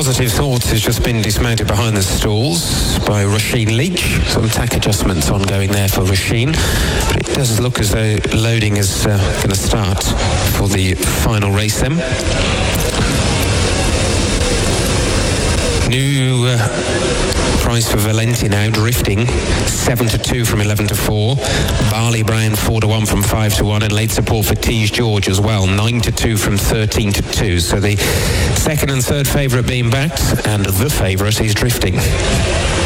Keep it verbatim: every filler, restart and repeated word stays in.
Positive Thoughts has just been dismounted behind the stalls by Rasheen Leach. Some tack adjustments ongoing there for Rasheen, but it does look as though loading is uh, going to start for the final race then. New uh, price for Valenti now, Drifting, seven to two from eleven to four. Barley Brown, four to one from five to one. And late support for Tees George as well, nine to two from thirteen to two. So the second and third favourite being backed, and the favourite is Drifting.